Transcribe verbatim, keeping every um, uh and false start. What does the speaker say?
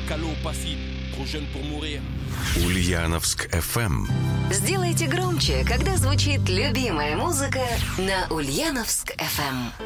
Ульяновск эф эм. Сделайте громче, когда звучит любимая музыка на Ульяновск эф эм.